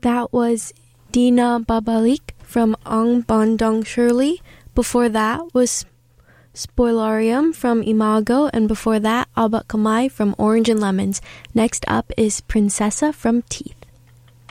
That was Dina Babalik from Ang Bandang Shirley. Before that was Spoilarium from Imago, and before that, Abat Kamai from Orange and Lemons. Next up is Princessa from Teeth.